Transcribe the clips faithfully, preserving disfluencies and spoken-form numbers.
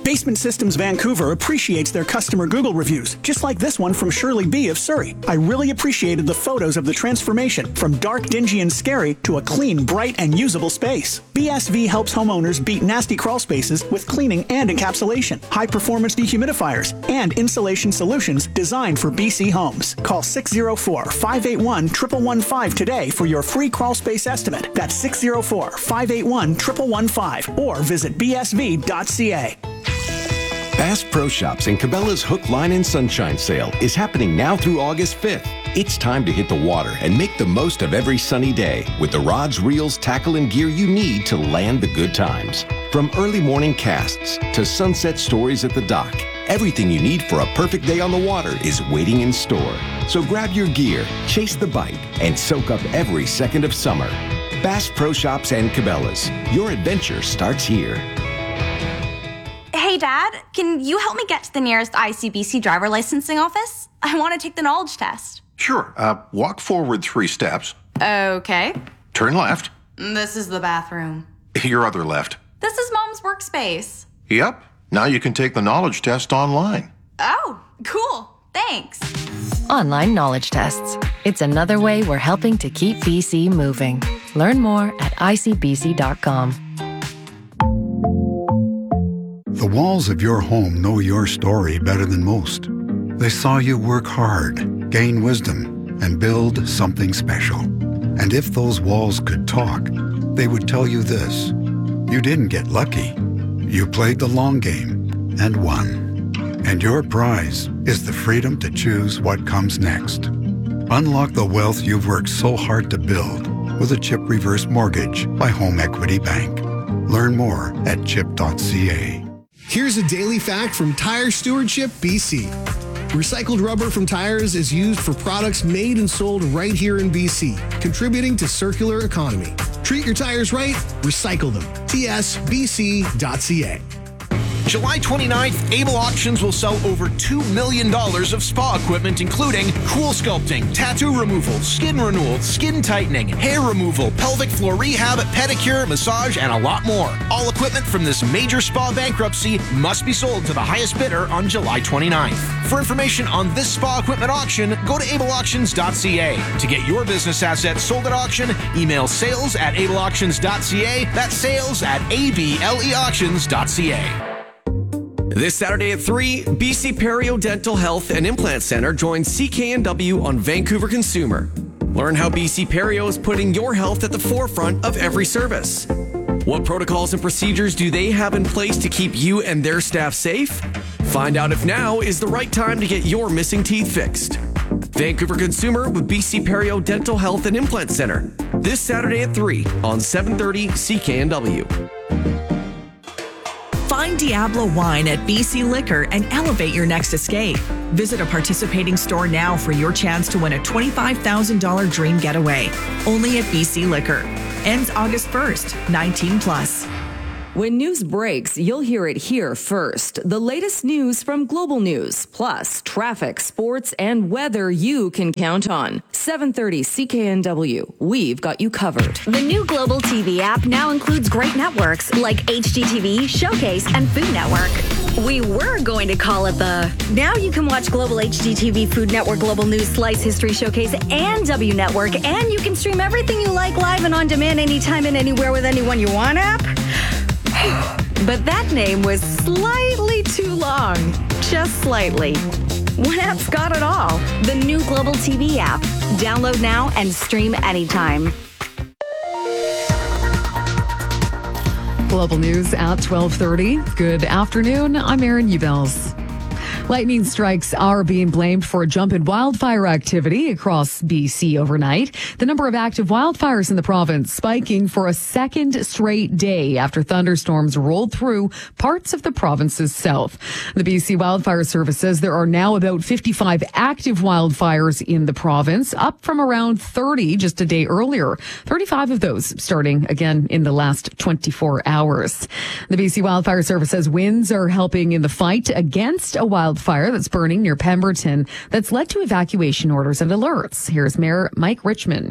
Basement Systems Vancouver appreciates their customer Google reviews, just like this one from Shirley B. of Surrey. I really appreciated the photos of the transformation from dark, dingy, and scary to a clean, bright, and usable space. B S V helps homeowners beat nasty crawl spaces with cleaning and encapsulation, high-performance dehumidifiers, and insulation solutions designed for B C homes. Call six oh four, five eight one, one one one five today for your free crawl space estimate. That's six oh four, five eight one, one one one five or visit b s v dot c a. Bass Pro Shops and Cabela's Hook, Line, and Sunshine sale is happening now through August fifth. It's time to hit the water and make the most of every sunny day with the rods, reels, tackle, and gear you need to land the good times. From early morning casts to sunset stories at the dock, everything you need for a perfect day on the water is waiting in store. So grab your gear, chase the bite, and soak up every second of summer. Bass Pro Shops and Cabela's. Your adventure starts here. Hey, Dad, can you help me get to the nearest I C B C driver licensing office? I want to take the knowledge test. Sure. Uh, walk forward three steps. Okay. Turn left. This is the bathroom. Your other left. This is Mom's workspace. Yep. Now you can take the knowledge test online. Oh, cool. Thanks. Online knowledge tests. It's another way we're helping to keep B C moving. Learn more at i c b c dot com. The walls of your home know your story better than most. They saw you work hard, gain wisdom, and build something special. And if those walls could talk, they would tell you this: you didn't get lucky. You played the long game and won. And your prize is the freedom to choose what comes next. Unlock the wealth you've worked so hard to build with a CHIP reverse mortgage by Home Equity Bank. Learn more at chip dot c a. Here's a daily fact from Tire Stewardship B C. Recycled rubber from tires is used for products made and sold right here in B C, contributing to circular economy. Treat your tires right, recycle them. t s b c dot c a. July twenty-ninth, Able Auctions will sell over two million dollars of spa equipment, including cool sculpting, tattoo removal, skin renewal, skin tightening, hair removal, pelvic floor rehab, pedicure, massage, and a lot more. All equipment from this major spa bankruptcy must be sold to the highest bidder on July twenty-ninth. For information on this spa equipment auction, go to able auctions dot c a. To get your business assets sold at auction, email sales at able auctions dot c a. That's sales at able auctions dot c a. This Saturday at three, B C Perio Dental Health and Implant Center joins C K N W on Vancouver Consumer. Learn how B C Perio is putting your health at the forefront of every service. What protocols and procedures do they have in place to keep you and their staff safe? Find out if now is the right time to get your missing teeth fixed. Vancouver Consumer with B C Perio Dental Health and Implant Center. This Saturday at three on seven thirty C K N W. Find Diablo Wine at B C Liquor and elevate your next escape. Visit a participating store now for your chance to win a twenty-five thousand dollars dream getaway. Only at B C Liquor. Ends August first, nineteen plus. When news breaks, you'll hear it here first. The latest news from Global News, plus traffic, sports, and weather you can count on. seven thirty C K N W. We've got you covered. The new Global T V app now includes great networks like H G T V, Showcase, and Food Network. We were going to call it the... Now you can watch Global H G T V, Food Network, Global News, Slice, History, Showcase, and W Network. And you can stream everything you like live and on demand anytime and anywhere with anyone you want app. But that name was slightly too long. Just slightly. One app's got it all. The new Global T V app. Download now and stream anytime. Global News at twelve thirty. Good afternoon. I'm Erin Ubels. Lightning strikes are being blamed for a jump in wildfire activity across B C overnight. The number of active wildfires in the province spiking for a second straight day after thunderstorms rolled through parts of the province's south. The B C Wildfire Service says there are now about fifty-five active wildfires in the province, up from around thirty just a day earlier. thirty-five of those starting again in the last twenty-four hours. The B C Wildfire Service says winds are helping in the fight against a wildfire fire that's burning near Pemberton that's led to evacuation orders and alerts. Here's Mayor Mike Richmond.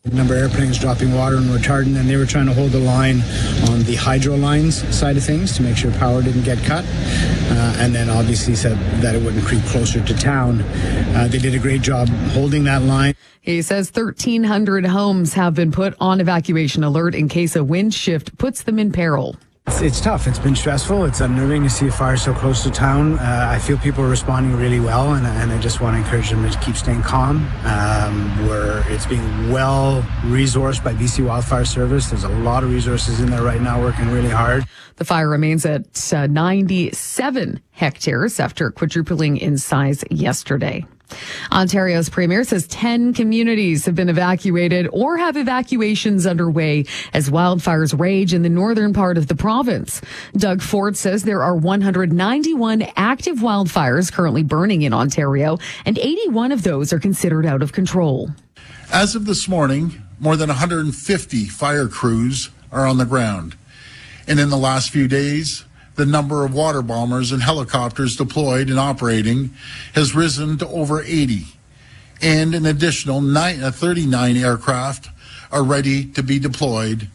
Number of airplanes dropping water and retardant, and they were trying to hold the line on the hydro lines side of things to make sure power didn't get cut, uh, and then obviously said that it wouldn't creep closer to town. Uh, they did a great job holding that line. He says thirteen hundred homes have been put on evacuation alert in case a wind shift puts them in peril. It's, it's tough. It's been stressful. It's unnerving to see a fire so close to town. Uh, I feel people are responding really well, and, and I just want to encourage them to keep staying calm. Um, where it's being well resourced by B C Wildfire Service. There's a lot of resources in there right now working really hard. The fire remains at uh, ninety-seven hectares after quadrupling in size yesterday. Ontario's premier says ten communities have been evacuated or have evacuations underway as wildfires rage in the northern part of the province. Doug Ford says there are one hundred ninety-one active wildfires currently burning in Ontario, and eighty-one of those are considered out of control. As of this morning, more than one hundred fifty fire crews are on the ground. And in the last few days, the number of water bombers and helicopters deployed and operating has risen to over eighty. And an additional nine, uh, thirty-nine aircraft are ready to be deployed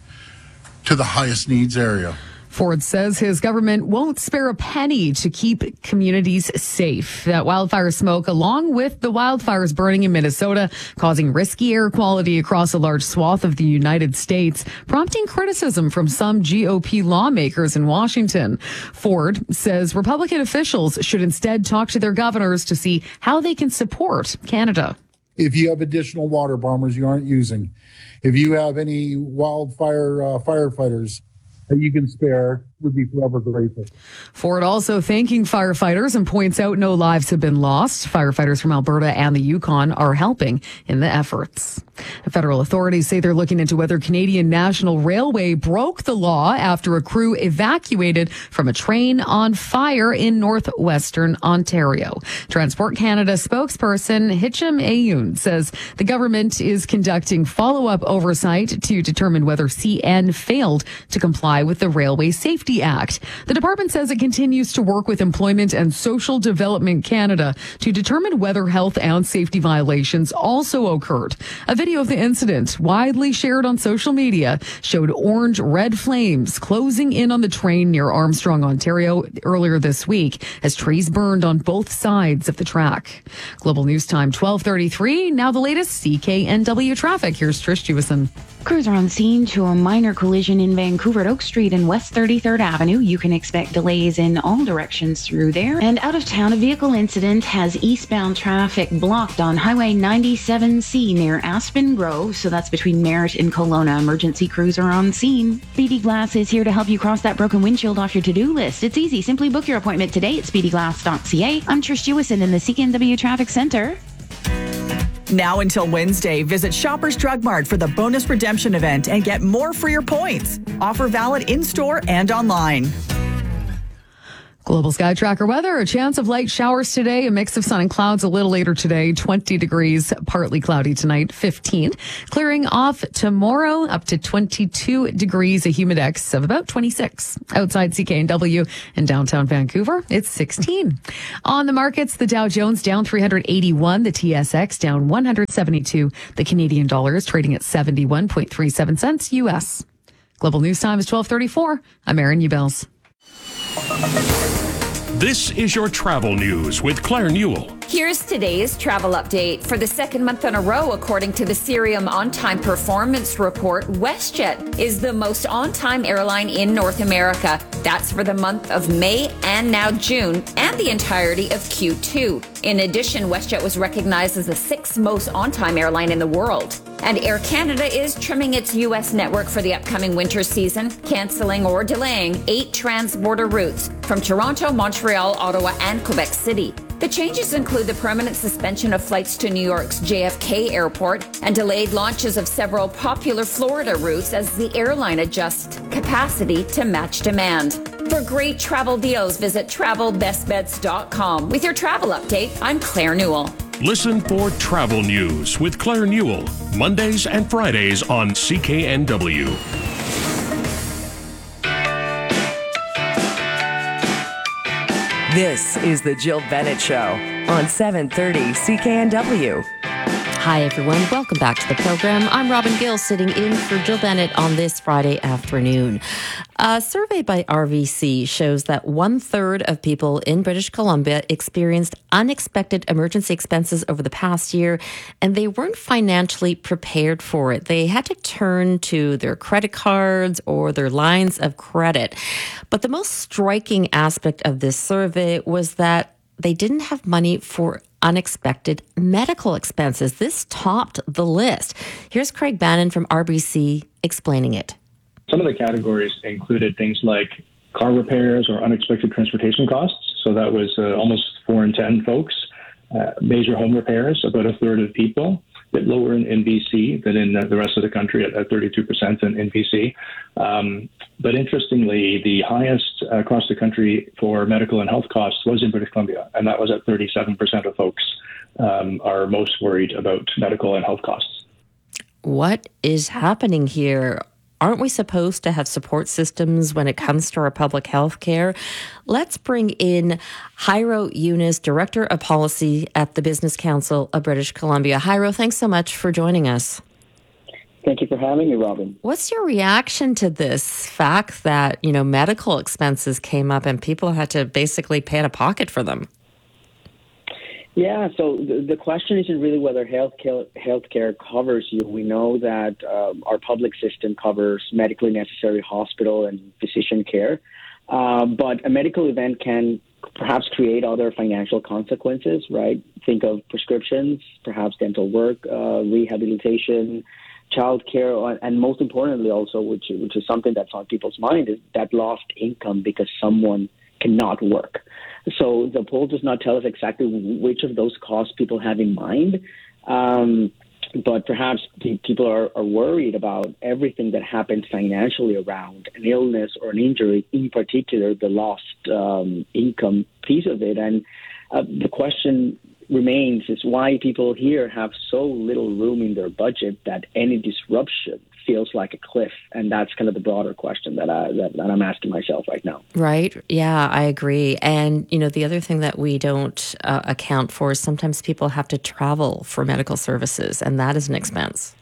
to the highest needs area. Ford says his government won't spare a penny to keep communities safe. That wildfire smoke, along with the wildfires burning in Minnesota, causing risky air quality across a large swath of the United States, prompting criticism from some G O P lawmakers in Washington. Ford says Republican officials should instead talk to their governors to see how they can support Canada. If you have additional water bombers you aren't using, if you have any wildfire uh, firefighters that you can spare, would be forever grateful. Ford also thanking firefighters and points out no lives have been lost. Firefighters from Alberta and the Yukon are helping in the efforts. Federal authorities say they're looking into whether Canadian National Railway broke the law after a crew evacuated from a train on fire in northwestern Ontario. Transport Canada spokesperson Hicham Ayoun says the government is conducting follow-up oversight to determine whether C N failed to comply with the Railway Safety Act. The department says it continues to work with Employment and Social Development Canada to determine whether health and safety violations also occurred. A video of the incident, widely shared on social media, showed orange-red flames closing in on the train near Armstrong, Ontario earlier this week as trees burned on both sides of the track. Global News Time, twelve thirty-three. Now the latest C K N W traffic. Here's Trish Jewison. Crews are on scene to a minor collision in Vancouver at Oak Street and West thirty-third Avenue. You can expect delays in all directions through there. And out of town, a vehicle incident has eastbound traffic blocked on Highway ninety-seven C near Aspen Grove. So that's between Merritt and Kelowna. Emergency crews are on scene. Speedy Glass is here to help you cross that broken windshield off your to-do list. It's easy. Simply book your appointment today at speedy glass dot c a. I'm Trish Jewison in the C K N W Traffic Center. Now until Wednesday, visit Shoppers Drug Mart for the bonus redemption event and get more for your points. Offer valid in-store and online. Global Sky Tracker weather, a chance of light showers today, a mix of sun and clouds a little later today, twenty degrees, partly cloudy tonight, fifteen. Clearing off tomorrow up to twenty-two degrees, a humidex of about twenty-six. Outside C K N W in downtown Vancouver, it's sixteen. On the markets, the Dow Jones down three hundred eighty-one, the T S X down one hundred seventy-two, the Canadian dollar is trading at seventy-one point three seven cents U S. Global News Time is twelve thirty-four. I'm Erin Ubels. This is your travel news with Claire Newell. Here's today's travel update. For the second month in a row, according to the Cirium On-Time Performance Report, WestJet is the most on-time airline in North America. That's for the month of May and now June and the entirety of Q two. In addition, WestJet was recognized as the sixth most on-time airline in the world. And Air Canada is trimming its U S network for the upcoming winter season, canceling or delaying eight transborder routes from Toronto, Montreal, Ottawa, and Quebec City. The changes include the permanent suspension of flights to New York's J F K Airport and delayed launches of several popular Florida routes as the airline adjusts capacity to match demand. For great travel deals, visit travel best bets dot com. With your travel update, I'm Claire Newell. Listen for Travel News with Claire Newell, Mondays and Fridays on C K N W. This is the Jill Bennett Show on seven thirty C K N W. Hi, everyone. Welcome back to the program. I'm Robin Gill, sitting in for Jill Bennett on this Friday afternoon. A survey by R V C shows that one-third of people in British Columbia experienced unexpected emergency expenses over the past year, and they weren't financially prepared for it. They had to turn to their credit cards or their lines of credit. But the most striking aspect of this survey was that they didn't have money for unexpected medical expenses. This topped the list. Here's Craig Bannon from R B C explaining it. Some of the categories included things like car repairs or unexpected transportation costs. So that was uh, almost four in ten folks. Uh, major home repairs, about a third of people. A bit lower in, in B C than in uh, the rest of the country at, at thirty-two percent in, in B C. Um, but interestingly, the highest across the country for medical and health costs was in British Columbia, and that was at thirty-seven percent of folks um, are most worried about medical and health costs. What is happening here? Aren't we supposed to have support systems when it comes to our public health care? Let's bring in Jairo Younes, Director of Policy at the Business Council of British Columbia. Jairo, thanks so much for joining us. Thank you for having me, Robin. What's your reaction to this fact that, you know, medical expenses came up and people had to basically pay out of pocket for them? Yeah, so the, the question isn't really whether healthcare healthcare covers you. We know that um, our public system covers medically necessary hospital and physician care, uh, but a medical event can perhaps create other financial consequences, right? Think of prescriptions, perhaps dental work, uh, rehabilitation, childcare, and most importantly also, which, which is something that's on people's mind, is that lost income because someone cannot work. So the poll does not tell us exactly which of those costs people have in mind, um, but perhaps people are, are worried about everything that happens financially around an illness or an injury, in particular the lost um, income piece of it. And uh, the question remains is why people here have so little room in their budget that any disruption feels like a cliff. And that's kind of the broader question that, I, that, that I'm asking myself right now. Right. Yeah, I agree. And, you know, the other thing that we don't uh, account for is sometimes people have to travel for medical services, and that is an expense.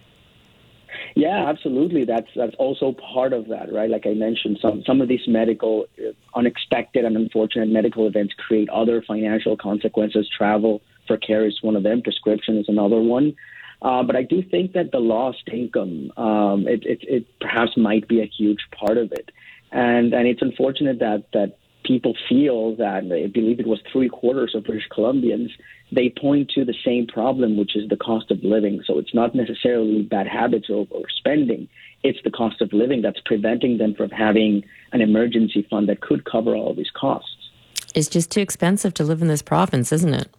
Yeah, absolutely. That's that's also part of that, right? Like I mentioned, some, some of these medical, uh, unexpected and unfortunate medical events create other financial consequences. Travel for care is one of them. Prescription is another one. Uh, but I do think that the lost income, um, it, it, it perhaps might be a huge part of it. And and it's unfortunate that, that people feel that, I believe it was three quarters of British Columbians, they point to the same problem, which is the cost of living. So it's not necessarily bad habits or, or spending. It's the cost of living that's preventing them from having an emergency fund that could cover all of these costs. It's just too expensive to live in this province, isn't it?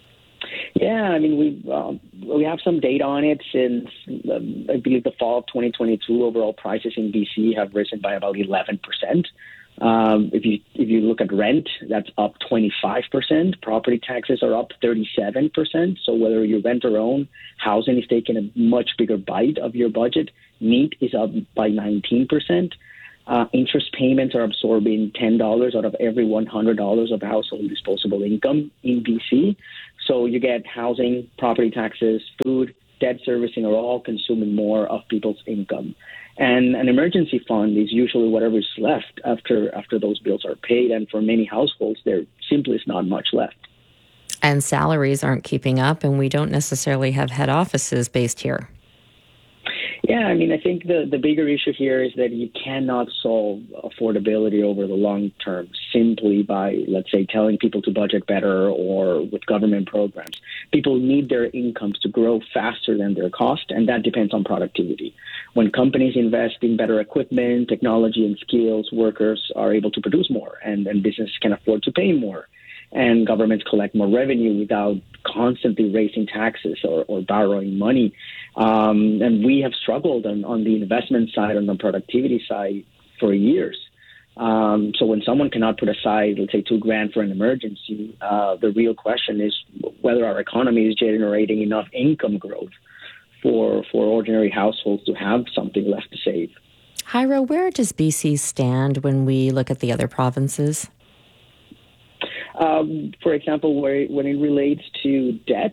Yeah, I mean, we um, we have some data on it since, um, I believe, the fall of twenty twenty-two. Overall prices in B C have risen by about eleven percent. Um, if you if you look at rent, that's up twenty-five percent. Property taxes are up thirty-seven percent. So whether you rent or own, housing is taking a much bigger bite of your budget. Meat is up by nineteen percent. Uh, interest payments are absorbing ten dollars out of every one hundred dollars of household disposable income in B C. So you get housing, property taxes, food, debt servicing are all consuming more of people's income. And an emergency fund is usually whatever is left after after those bills are paid. And for many households, there simply is not much left. And salaries aren't keeping up, and we don't necessarily have head offices based here. Yeah, I mean, I think the, the bigger issue here is that you cannot solve affordability over the long term simply by, let's say, telling people to budget better or with government programs. People need their incomes to grow faster than their cost, and that depends on productivity. When companies invest in better equipment, technology, and skills, workers are able to produce more, and, and businesses can afford to pay more. And governments collect more revenue without constantly raising taxes or, or borrowing money. Um, and we have struggled on, on the investment side, on the productivity side for years. Um, so when someone cannot put aside, let's say, two grand for an emergency, uh, the real question is whether our economy is generating enough income growth for, for ordinary households to have something left to save. Jairo, where does B C stand when we look at the other provinces? Um, for example, where, when it relates to debt,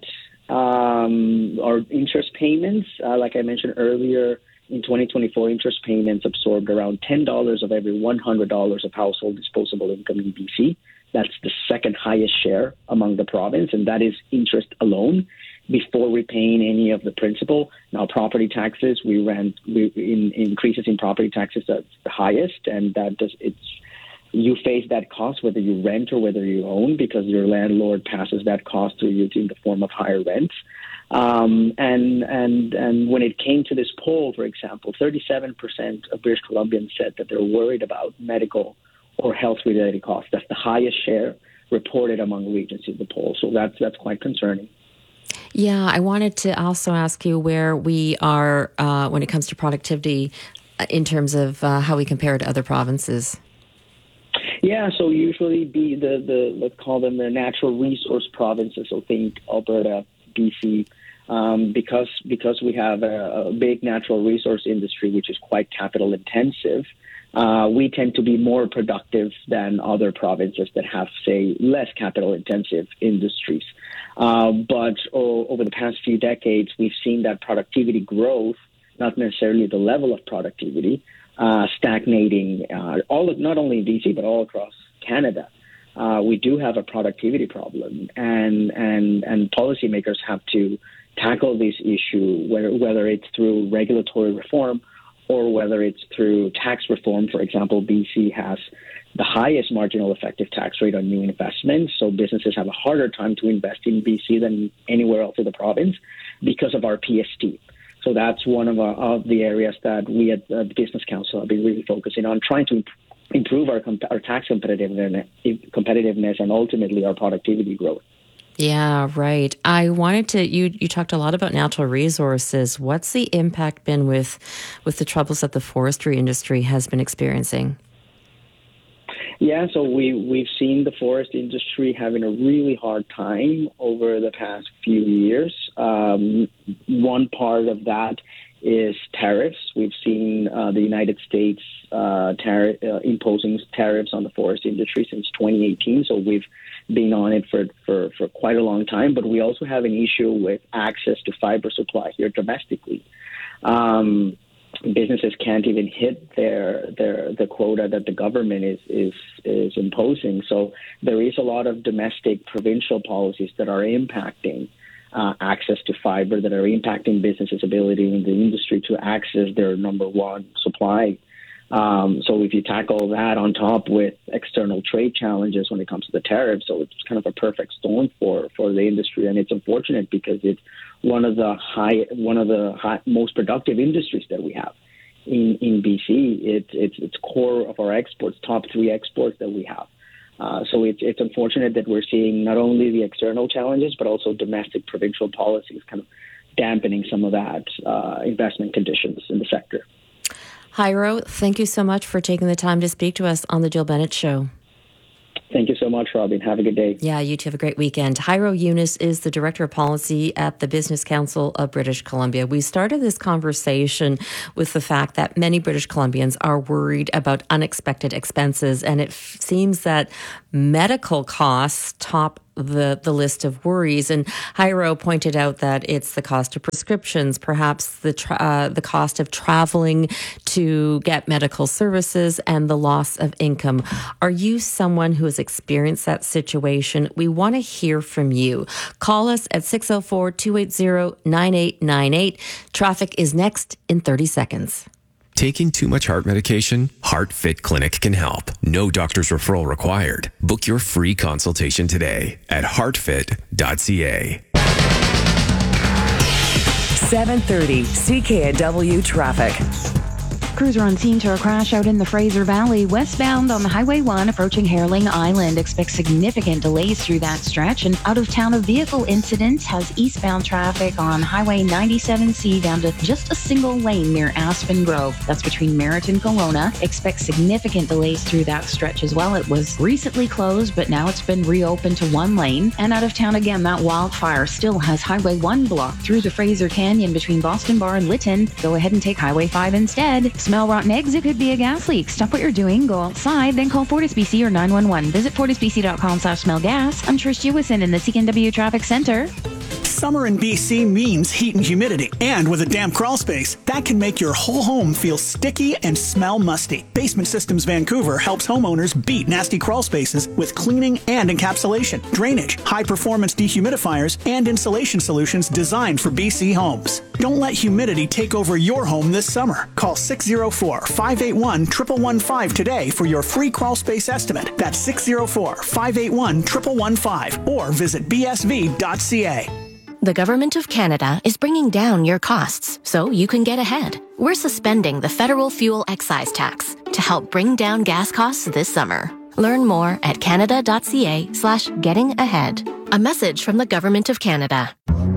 Um, our interest payments, uh, like I mentioned earlier, in twenty twenty-four, interest payments absorbed around ten dollars of every one hundred dollars of household disposable income in B C. That's the second highest share among the province, and that is interest alone before repaying any of the principal. Now, property taxes, we ran we, in, increases in property taxes that's the highest, and that does it's you face that cost whether you rent or whether you own, because your landlord passes that cost to you in the form of higher rents. Um, and and and when it came to this poll, for example, thirty-seven percent of British Columbians said that they're worried about medical or health-related costs. That's the highest share reported among regions in the poll. So that's that's quite concerning. Yeah, I wanted to also ask you where we are uh, when it comes to productivity in terms of uh, how we compare to other provinces. Yeah, so usually be the, the let's call them the natural resource provinces. So think Alberta, B C, um, because because we have a, a big natural resource industry, which is quite capital intensive. Uh, we tend to be more productive than other provinces that have, say, less capital-intensive industries. Uh, but oh, over the past few decades, we've seen that productivity growth, not necessarily the level of productivity, uh, stagnating, uh, all of, not only in B C, but all across Canada. Uh, we do have a productivity problem, and, and, and policymakers have to tackle this issue, whether, whether it's through regulatory reform or whether it's through tax reform. For example, B C has the highest marginal effective tax rate on new investments, so businesses have a harder time to invest in B C than anywhere else in the province because of our P S T. So that's one of, our, of the areas that we at the Business Council have been really focusing on, trying to improve our, our tax competitiveness, competitiveness and ultimately our productivity growth. Yeah, right. I wanted to, you you talked a lot about natural resources. What's the impact been with with the troubles that the forestry industry has been experiencing? Yeah, so we, we've seen the forest industry having a really hard time over the past few years. Um, one part of that is tariffs. We've seen uh, the United States uh, tar- uh, imposing tariffs on the forest industry since twenty eighteen, so we've been on it for, for, for quite a long time, but we also have an issue with access to fiber supply here domestically. Um, businesses can't even hit their their the quota that the government is, is is imposing. So there is a lot of domestic provincial policies that are impacting uh, access to fiber, that are impacting businesses' ability in the industry to access their number one supply. Um, so if you tackle that on top with external trade challenges when it comes to the tariffs, so it's kind of a perfect storm for, for the industry. And it's unfortunate because it's one of the high, one of the high, most productive industries that we have in, in B C. It's, it's, it's core of our exports, top three exports that we have. Uh, so it's, it's unfortunate that we're seeing not only the external challenges, but also domestic provincial policies kind of dampening some of that uh, investment conditions in the sector. Jairo, thank you so much for taking the time to speak to us on the Jill Bennett Show. Thank you so much, Robin. Have a good day. Yeah, you too. Have a great weekend. Jairo Younes is the Director of Policy at the Business Council of British Columbia. We started this conversation with the fact that many British Columbians are worried about unexpected expenses, and it f- seems that medical costs top the the list of worries. And Jairo pointed out that it's the cost of prescriptions, perhaps the tra- uh, the cost of traveling to get medical services, and the loss of income. Are you someone who has experienced that situation? We want to hear from you. Call us at six oh four, two eight zero, nine eight nine eight. Traffic is next in thirty seconds. Taking too much heart medication? HeartFit Clinic can help. No doctor's referral required. Book your free consultation today at heart fit dot c a. seven thirty C K N W traffic. Crews are on scene to a crash out in the Fraser Valley, westbound on the Highway one approaching Hareling Island. Expect significant delays through that stretch. An out-of-town vehicle incident has eastbound traffic on Highway ninety-seven C down to just a single lane near Aspen Grove. That's between Merritt and Kelowna. Expect significant delays through that stretch as well. It was recently closed, but now it's been reopened to one lane. And out of town again, that wildfire still has Highway one blocked through the Fraser Canyon between Boston Bar and Lytton. Go ahead and take Highway five instead. Smell rotten eggs? It could be a gas leak. Stop what you're doing, go outside, then call FortisBC or nine one one. Visit fortisbc dot com slash smell gas. I'm Trish Jewison in the C K N W Traffic Center. Summer in B C means heat and humidity. And with a damp crawl space, that can make your whole home feel sticky and smell musty. Basement Systems Vancouver helps homeowners beat nasty crawl spaces with cleaning and encapsulation, drainage, high-performance dehumidifiers, and insulation solutions designed for B C homes. Don't let humidity take over your home this summer. Call six oh four, five eight one, one one one five today for your free crawl space estimate. That's six oh four, five eight one, one one one five or visit b s v dot c a. The Government of Canada is bringing down your costs so you can get ahead. We're suspending the federal fuel excise tax to help bring down gas costs this summer. Learn more at canada.ca slash getting ahead. A message from the Government of Canada.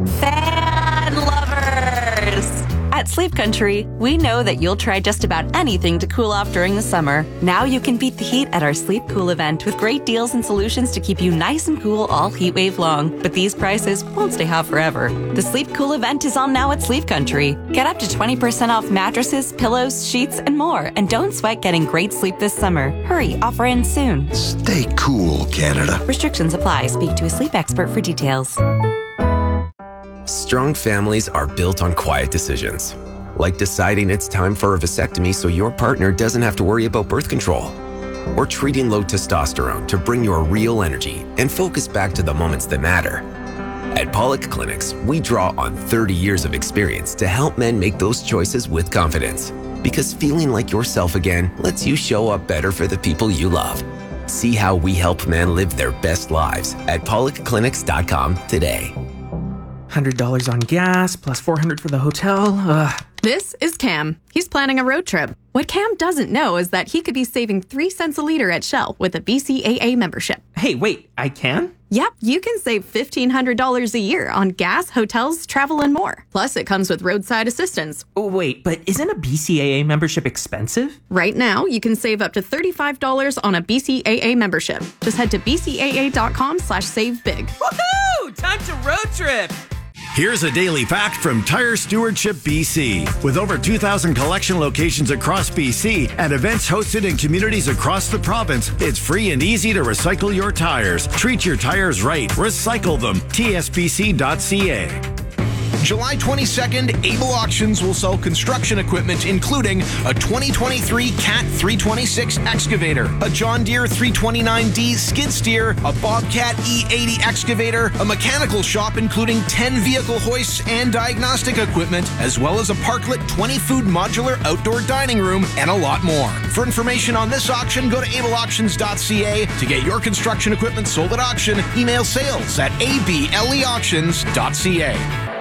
Fan lovers! At Sleep Country, we know that you'll try just about anything to cool off during the summer. Now you can beat the heat at our Sleep Cool event with great deals and solutions to keep you nice and cool all heat wave long. But these prices won't stay hot forever. The Sleep Cool event is on now at Sleep Country. Get up to twenty percent off mattresses, pillows, sheets, and more. And don't sweat getting great sleep this summer. Hurry, offer ends soon. Stay cool, Canada. Restrictions apply. Speak to a sleep expert for details. Strong families are built on quiet decisions, like deciding it's time for a vasectomy so your partner doesn't have to worry about birth control, or treating low testosterone to bring your real energy and focus back to the moments that matter. At Pollock Clinics, we draw on thirty years of experience to help men make those choices with confidence, because feeling like yourself again lets you show up better for the people you love. See how we help men live their best lives at pollock clinics dot com today. one hundred dollars on gas, plus four hundred dollars for the hotel. Ugh. This is Cam. He's planning a road trip. What Cam doesn't know is that he could be saving three cents a liter at Shell with a B C A A membership. Hey, wait, I can? Yep, you can save fifteen hundred dollars a year on gas, hotels, travel, and more. Plus, it comes with roadside assistance. Oh, wait, but isn't a B C A A membership expensive? Right now, you can save up to thirty-five dollars on a B C A A membership. Just head to b c a a dot com slash save big. Woohoo! Time to road trip! Here's a daily fact from Tire Stewardship B C. With over two thousand collection locations across B C and events hosted in communities across the province, it's free and easy to recycle your tires. Treat your tires right. Recycle them. t s b c dot c a. July twenty-second, Able Auctions will sell construction equipment including a twenty twenty-three Cat three twenty-six excavator, a John Deere three twenty-nine D skid steer, a Bobcat E eighty excavator, a mechanical shop including ten vehicle hoists and diagnostic equipment, as well as a Parklet twenty food modular outdoor dining room, and a lot more. For information on this auction, go to able auctions dot c a. To get your construction equipment sold at auction, email sales at a b l e auctions dot c a.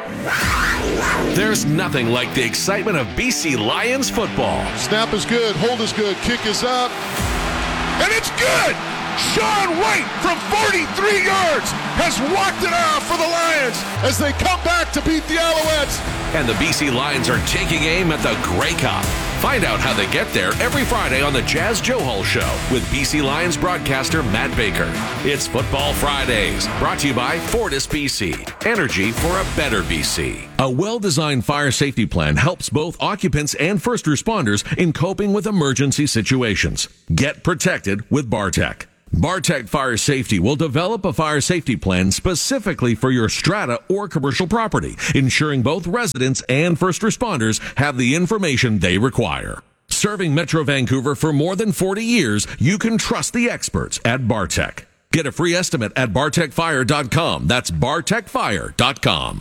There's nothing like the excitement of B C Lions football. Snap is good, hold is good, kick is up, and it's good! Sean White from forty-three yards has walked it off for the Lions as they come back to beat the Alouettes. And the B C Lions are taking aim at the Grey Cup. Find out how they get there every Friday on the Jazz Johal Show with B C Lions broadcaster Matt Baker. It's Football Fridays, brought to you by Fortis B C. Energy for a better B C. A well-designed fire safety plan helps both occupants and first responders in coping with emergency situations. Get protected with Bartec. Bartec Fire Safety will develop a fire safety plan specifically for your strata or commercial property, ensuring both residents and first responders have the information they require. Serving Metro Vancouver for more than forty years, you can trust the experts at Bartec. Get a free estimate at bartec fire dot com. That's bartec fire dot com.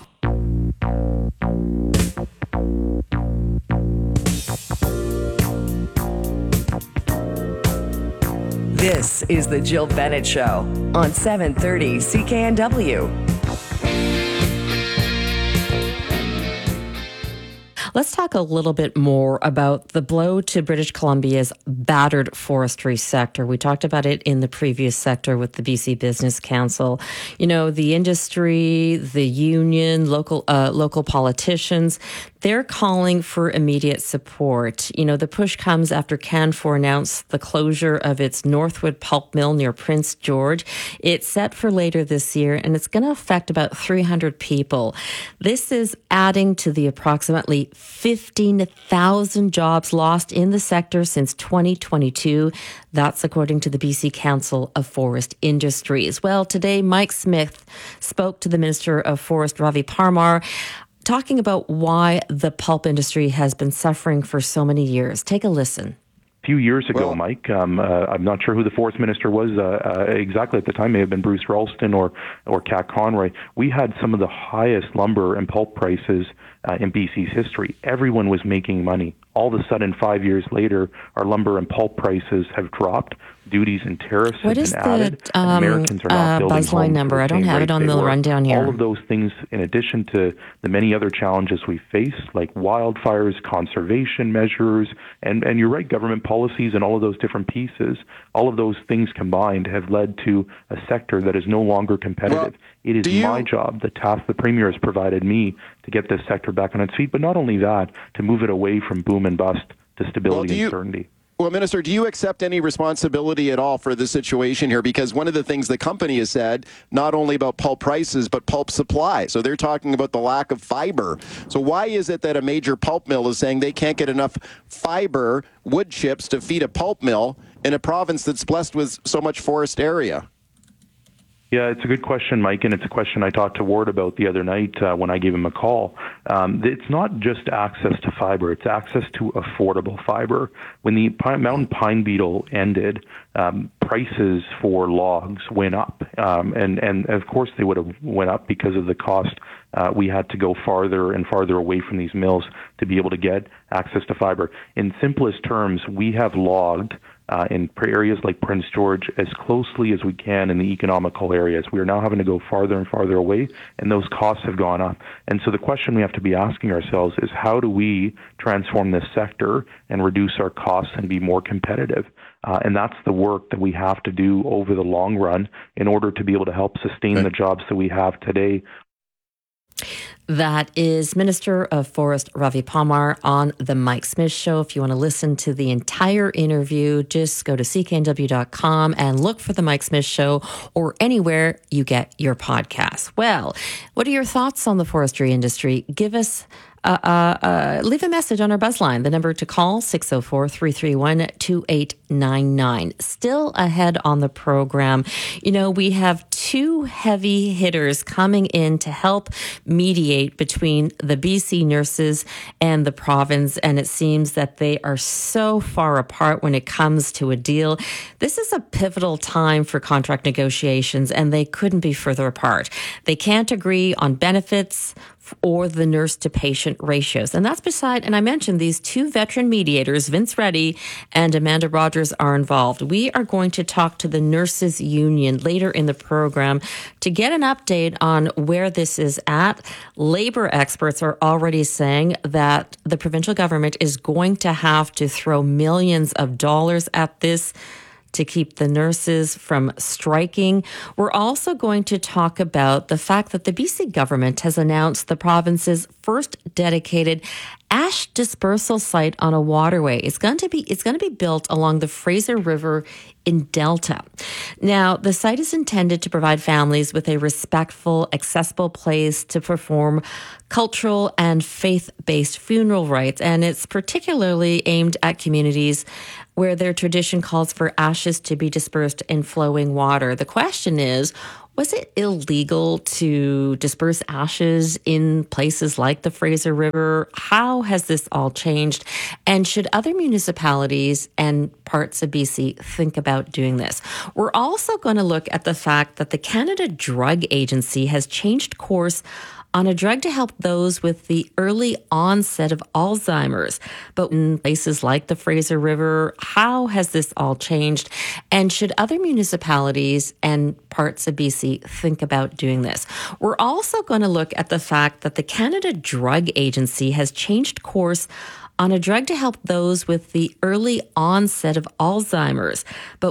This is the Jill Bennett Show on seven thirty C K N W. Let's talk a little bit more about the blow to British Columbia's battered forestry sector. We talked about it in the previous sector with the B C Business Council. You know, the industry, the union, local uh, local politicians, they're calling for immediate support. You know, the push comes after Canfor announced the closure of its Northwood pulp mill near Prince George. It's set for later this year, and it's going to affect about three hundred people. This is adding to the approximately fifteen thousand jobs lost in the sector since twenty twenty-two. That's according to the B C Council of Forest Industries. Well, today, Mike Smith spoke to the Minister of Forest, Ravi Parmar, talking about why the pulp industry has been suffering for so many years. Take a listen. A few years ago, well, Mike, um, uh, I'm not sure who the forest minister was uh, uh, exactly at the time. May have been Bruce Ralston or or Kat Conroy. We had some of the highest lumber and pulp prices uh, in B C's history. Everyone was making money. All of a sudden, five years later, our lumber and pulp prices have dropped. Duties and tariffs what have been added. The, um, Americans are not uh, building Buzzline homes number? I don't have it on the were. rundown here. All of those things, in addition to the many other challenges we face, like wildfires, conservation measures, and, and you're right, government policies and all of those different pieces, all of those things combined have led to a sector that is no longer competitive. Well, it is my you... job, the task the Premier has provided me to get this sector back on its feet, but not only that, to move it away from boom and bust to stability well, you... and certainty. Well, Minister, do you accept any responsibility at all for the situation here? Because one of the things the company has said, not only about pulp prices, but pulp supply. So they're talking about the lack of fiber. So why is it that a major pulp mill is saying they can't get enough fiber, wood chips, to feed a pulp mill in a province that's blessed with so much forest area? Yeah, it's a good question, Mike, and it's a question I talked to Ward about the other night uh, when I gave him a call. Um, it's not just access to fiber, it's access to affordable fiber. When the pine, mountain pine beetle ended, um, prices for logs went up, um, and, and of course they would have went up because of the cost. Uh, we had to go farther and farther away from these mills to be able to get access to fiber. In simplest terms, we have logged Uh, in areas like Prince George as closely as we can in the economical areas. We are now having to go farther and farther away, and those costs have gone up. And so the question we have to be asking ourselves is, how do we transform this sector and reduce our costs and be more competitive? Uh, and that's the work that we have to do over the long run in order to be able to help sustain the jobs that we have today. That is Minister of Forest Ravi Parmar on the Mike Smith Show. If you want to listen to the entire interview, just go to c k n w dot com and look for the Mike Smith Show or anywhere you get your podcasts. Well, what are your thoughts on the forestry industry? Give us Uh, uh, uh, leave a message on our buzz line. The number to call, six oh four, three three one, two eight nine nine. Still ahead on the program, you know, we have two heavy hitters coming in to help mediate between the B C nurses and the province, and it seems that they are so far apart when it comes to a deal. This is a pivotal time for contract negotiations, and they couldn't be further apart. They can't agree on benefits or the nurse-to-patient ratios. And that's beside, and I mentioned these two veteran mediators, Vince Reddy and Amanda Rogers, are involved. We are going to talk to the Nurses Union later in the program to get an update on where this is at. Labor experts are already saying that the provincial government is going to have to throw millions of dollars at this to keep the nurses from striking. We're also going to talk about the fact that the B C government has announced the province's first dedicated ash dispersal site on a waterway. It's going to be it's going to be built along the Fraser River in Delta. Now, the site is intended to provide families with a respectful, accessible place to perform cultural and faith-based funeral rites, and it's particularly aimed at communities where their tradition calls for ashes to be dispersed in flowing water. The question is, was it illegal to disperse ashes in places like the Fraser River? How has this all changed? And should other municipalities and parts of B C think about doing this? We're also going to look at the fact that the Canada Drug Agency has changed course on a drug to help those with the early onset of Alzheimer's. But in places like the Fraser River, how has this all changed? And should other municipalities and parts of B C think about doing this? We're also going to look at the fact that the Canada Drug Agency has changed course on a drug to help those with the early onset of Alzheimer's. But